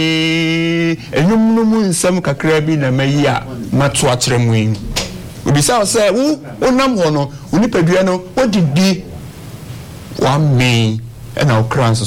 enyum no mu nsam kakra bi na mayi a mato akyere mu yi obisa say wo nam ho no onipadua no odidi wa me na okran so